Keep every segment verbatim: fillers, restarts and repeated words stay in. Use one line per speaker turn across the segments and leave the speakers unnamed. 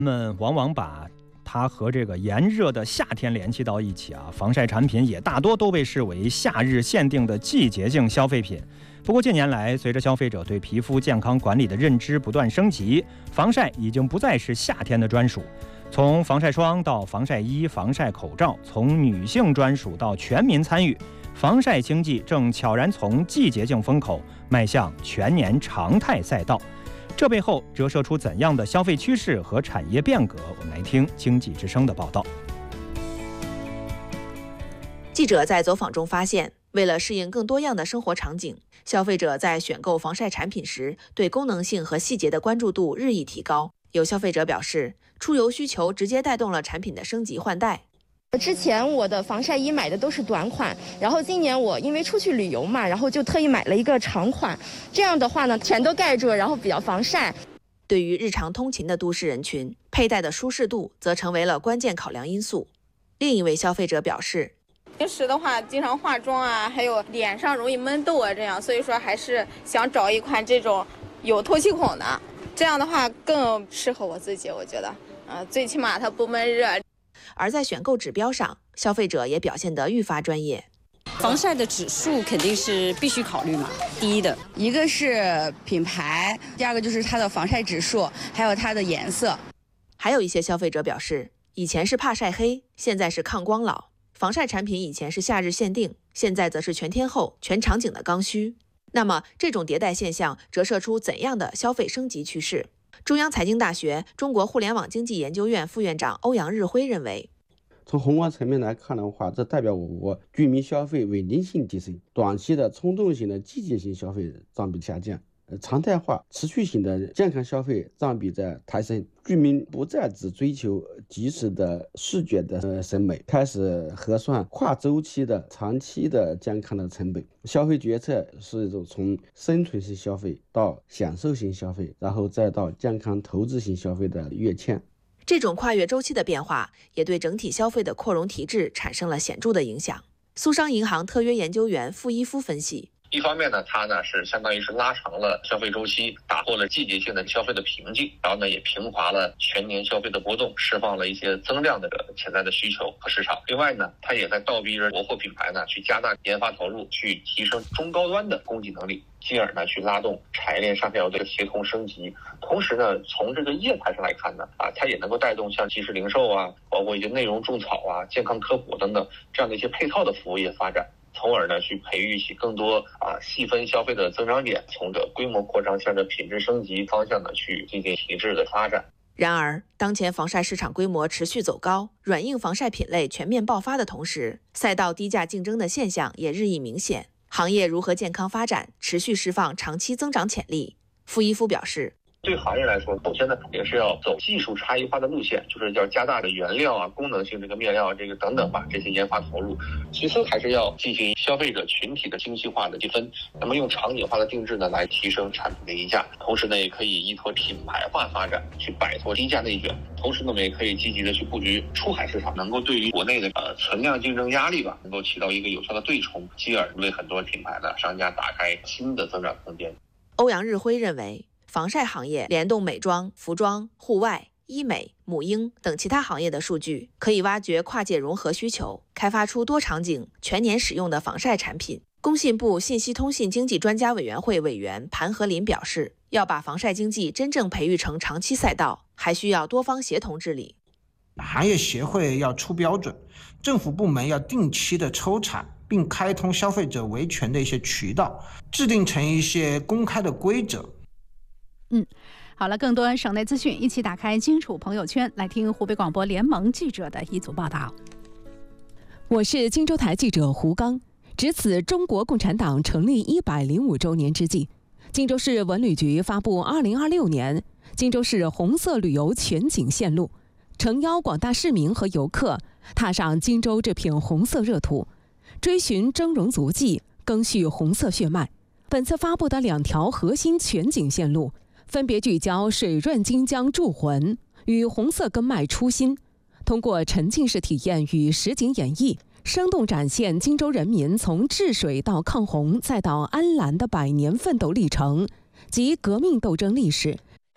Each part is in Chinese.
人们往往把它和这个炎热的夏天联系到一起啊，防晒产品也大多都被视为夏日限定的季节性消费品。不过近年来，随着消费者对皮肤健康管理的认知不断升级，防晒已经不再是夏天的专属。从防晒霜到防晒衣、防晒口罩，从女性专属到全民参与，防晒经济正悄然从季节性风口迈向全年常态赛道。这背后折射出怎样的消费趋势和产业变革？我们来听经济之声的报道。
记者在走访中发现，为了适应更多样的生活场景，消费者在选购防晒产品时，对功能性和细节的关注度日益提高。有消费者表示，出游需求直接带动了产品的升级换代。
之前我的防晒衣买的都是短款，然后今年我因为出去旅游嘛，然后就特意买了一个长款，这样的话呢，全都盖住，然后比较防晒。
对于日常通勤的都市人群，佩戴的舒适度则成为了关键考量因素。另一位消费者表示，
平时的话经常化妆啊，还有脸上容易闷痘啊，这样，所以说还是想找一款这种有透气孔的，这样的话更适合我自己，我觉得，呃，最起码它不闷热。
而在选购指标上，消费者也表现得愈发专业。
防晒的指数肯定是必须考虑嘛，第一的
一个是品牌，第二个就是它的防晒指数，还有它的颜色。
还有一些消费者表示，以前是怕晒黑，现在是抗光老。防晒产品以前是夏日限定，现在则是全天候、全场景的刚需。那么，这种迭代现象折射出怎样的消费升级趋势？中央财经大学中国互联网经济研究院副院长欧阳日辉认为，
从宏观层面来看的话，这代表我国居民消费稳定性提升，短期的冲动型的季节性消费占比下降，常态化持续性的健康消费占比在抬升，居民不再只追求及时的视觉的审美，开始核算跨周期的长期的健康的成本。消费决策是一种从生存性消费到享受性消费，然后再到健康投资性消费的跃迁。
这种跨越周期的变化也对整体消费的扩容提质产生了显著的影响。苏商银行特约研究员傅一夫分析，
一方面呢，它呢是相当于是拉长了消费周期，打破了季节性的消费的瓶颈，然后呢也平滑了全年消费的波动，释放了一些增量的潜在的需求和市场。另外呢，它也在倒逼着国货品牌呢去加大研发投入，去提升中高端的供给能力，进而呢去拉动产业链上下游的协同升级。同时呢，从这个业态上来看呢，啊，它也能够带动像即时零售啊，包括一些内容种草啊、健康科普等等这样的一些配套的服务业发展。从而呢，去培育起更多啊细分消费的增长点，从这规模扩张向着品质升级方向呢去进行提质的发展。
然而，当前防晒市场规模持续走高，软硬防晒品类全面爆发的同时，赛道低价竞争的现象也日益明显。行业如何健康发展，持续释放长期增长潜力？傅一夫表示，
对行业来说，首先呢，肯定是要走技术差异化的路线，就是要加大的原料啊、功能性这个面料这个等等吧，这些研发投入。其次，还是要进行消费者群体的精细化的细分，那么用场景化的定制呢，来提升产品的溢价。同时呢，也可以依托品牌化发展，去摆脱低价内卷。同时呢，我们也可以积极的去布局出海市场，能够对于国内的呃存量竞争压力吧，能够起到一个有效的对冲，继而为很多品牌的商家打开新的增长空间。
欧阳日辉认为，防晒行业联动美妆、服装、户外、医美、母婴等其他行业的数据，可以挖掘跨界融合需求，开发出多场景、全年使用的防晒产品。工信部信息通信经济专家委员会委员盘和林表示，要把防晒经济真正培育成长期赛道，还需要多方协同治理。
行业协会要出标准，政府部门要定期的抽查，并开通消费者维权的一些渠道，制定成一些公开的规则。
嗯，好了，更多省内资讯，一起打开荆楚朋友圈，来听湖北广播联盟记者的一组报道。
我是荆州台记者胡刚。值此中国共产党成立一百零五周年之际，荆州市文旅局发布二零二六年荆州市红色旅游全景线路，诚邀广大市民和游客踏上荆州这片红色热土，追寻峥嵘足迹，赓续红色血脉。本次发布的两条核心全景线路，分别聚焦水润荆江铸魂与红色根脉初心，通过沉浸式体验与实景演绎，生动展现荆州人民从治水到抗洪再到安澜的百年奋斗历程及革命斗争历史，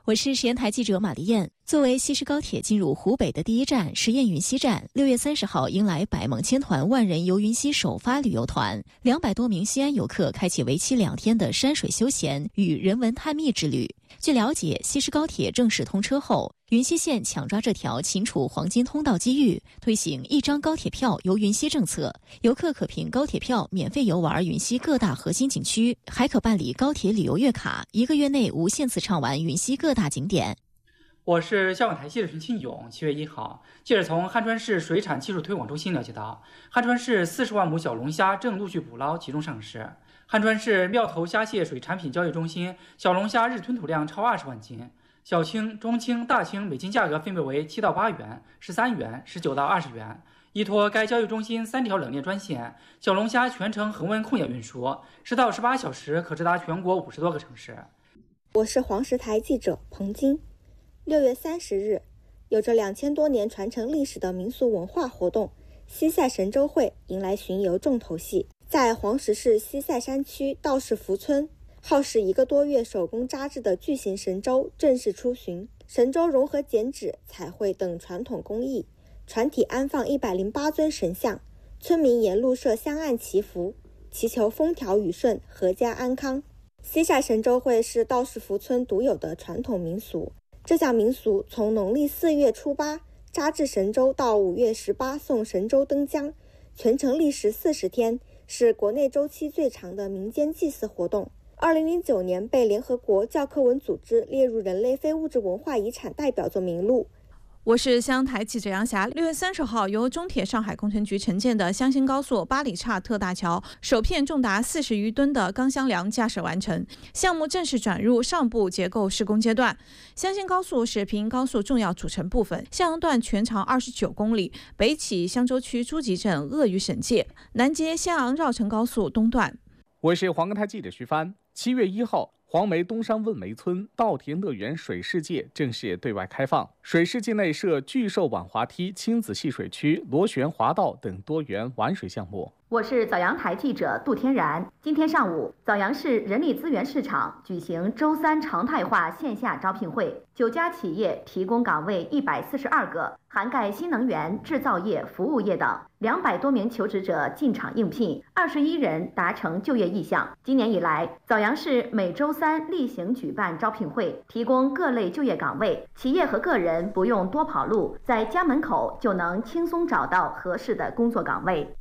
我是实验台记者马丽燕。作为西施高铁进入湖北的第一站，实验云溪站六月三十号迎来百梦千团万人游云溪首发旅游团，两百多名西安游客开启为期两天的山水休闲与人文探秘之旅。据了解，西施高铁正式通车后，云溪县抢抓这条秦楚黄金通道机遇，推行一张高铁票游云溪政策，游客可凭高铁票免费游玩云溪各大核心景区，还可办理高铁旅游月卡，一个月内无限次畅玩云溪各大景点。
我是校广台记者陈庆勇。七月一号，记者从汉川市水产技术推广中心了解到，汉川市四十万亩小龙虾正陆续捕捞集中上市。汉川市庙头虾蟹水产品交易中心小龙虾日吞吐量超二十万斤，小青、中青、大青每斤价格分别为七到八元、十三元、十九到二十元。依托该交易中心三条冷链专线，小龙虾全程恒温控液运输，十到十八小时可直达全国五十多个城市。
我是黄石台记者彭金。六月三十日，有着两千多年传承历史的民俗文化活动西塞神舟会迎来巡游重头戏，在黄石市西塞山区道士福村，耗时一个多月手工扎制的巨型神舟正式出巡。神舟融合剪纸、彩绘等传统工艺，船体安放一百零八尊神像，村民沿路设香案祈福，祈求风调雨顺、阖家安康。西塞神舟会是道士福村独有的传统民俗。这项民俗从农历四月初八扎制神舟到五月十八送神舟登江，全程历时四十天，是国内周期最长的民间祭祀活动。二零零九年被联合国教科文组织列入人类非物质文化遗产代表作名录。
我是湘台记者杨霞。六月三十号，由中铁上海工程局承建的湘新高速八里岔特大桥首片重达四十余吨的钢箱梁架设完成，项目正式转入上部结构施工阶段。湘新高速是平高速重要组成部分，向阳段全长二十九公里，北起香洲区诸集镇鄂豫省界，南接襄阳绕城高速东段。
我是黄冈台记者徐帆。七月一号，黄梅东山问梅村稻田乐园水世界正式对外开放，水世界内设巨兽碗滑梯、亲子戏水区、螺旋滑道等多元玩水项目。
我是枣阳台记者杜天然。今天上午，枣阳市人力资源市场举行周三常态化线下招聘会，九家企业提供岗位一百四十二个，涵盖新能源、制造业、服务业等，两百多名求职者进场应聘，二十一人达成就业意向。今年以来，枣阳市每周三例行举办招聘会，提供各类就业岗位，企业和个人不用多跑路，在家门口就能轻松找到合适的工作岗位。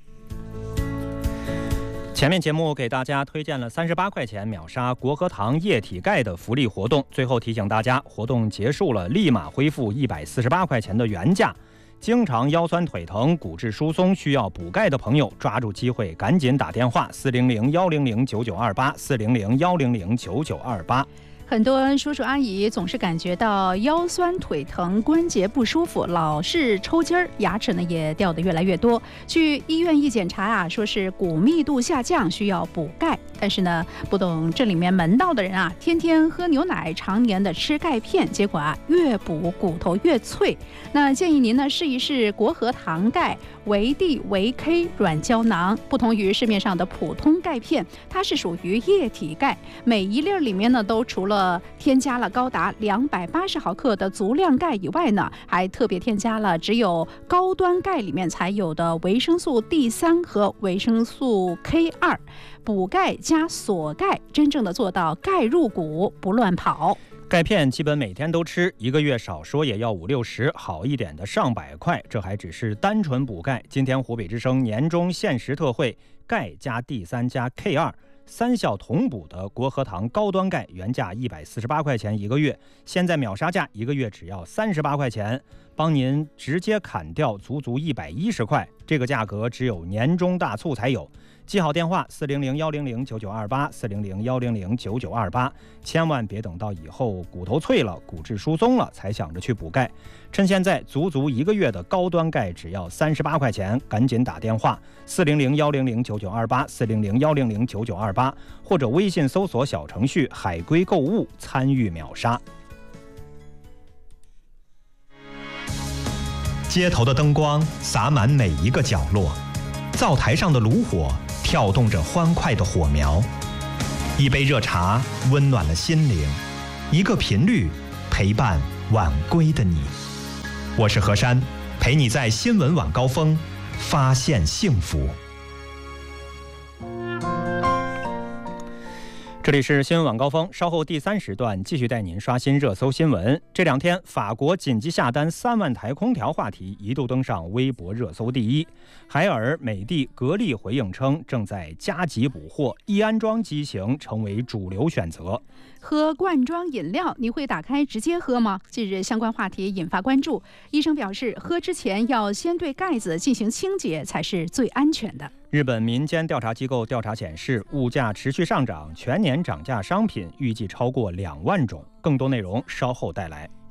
前面节目给大家推荐了三十八块钱秒杀国和堂液体钙的福利活动，最后提醒大家，活动结束了，立马恢复一百四十八块钱的原价。经常腰酸腿疼、骨质疏松需要补钙的朋友，抓住机会赶紧打电话四零零幺零零九九二八四零零幺零零九九二八。
很多叔叔阿姨总是感觉到腰酸腿疼、关节不舒服，老是抽筋儿，牙齿呢也掉得越来越多。去医院一检查啊，说是骨密度下降，需要补钙。但是呢，不懂这里面门道的人啊，天天喝牛奶，常年的吃钙片，结果啊越补骨头越脆。那建议您呢试一试国和堂钙维 D 维 K 软胶囊，不同于市面上的普通钙片，它是属于液体钙，每一粒里面呢都除了添加了高达两百八十毫克的足量钙以外呢，还特别添加了只有高端钙里面才有的维生素 D 三 和维生素 K 二，补钙加锁钙，真正的做到钙入骨不乱跑。
钙片基本每天都吃，一个月少说也要五六十，好一点的上百块，这还只是单纯补钙。今天湖北之声年终限时特惠，钙加 D 三 加 K 二三效同补的国和堂高端钙，原价一百四十八块钱一个月，现在秒杀价，一个月只要三十八块钱，帮您直接砍掉足足一百一十块，这个价格只有年终大促才有。记好电话四零零幺零零九九二八四零零幺零零九九二八，千万别等到以后骨头脆了、骨质疏松了才想着去补钙，趁现在足足一个月的高端钙只要三十八块钱，赶紧打电话四零零幺零零九九二八四零零幺零零九九二八，或者微信搜索小程序海龟购物参与秒杀。
街头的灯光洒满每一个角落，灶台上的炉火跳动着欢快的火苗，一杯热茶温暖了心灵， 一个频率，陪伴晚归的你。我是何山，陪你在新闻晚高峰发现幸福。
这里是新闻晚高峰，稍后第三时段继续带您刷新热搜新闻。这两天，法国紧急下单三万台空调话题一度登上微博热搜第一。海尔、美的、格力回应称，正在加急补货，易安装机型成为主流选择。
喝罐装饮料，你会打开直接喝吗？近日相关话题引发关注。医生表示，喝之前要先对盖子进行清洁，才是最安全的。
日本民间调查机构调查显示，物价持续上涨，全年涨价商品预计超过两万种。更多内容稍后带来。